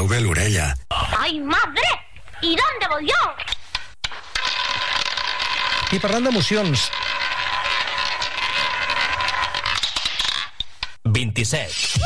sube l'orella. ¡Ay, madre! ¿Y dónde voy yo? I parlant d'emocions... 27.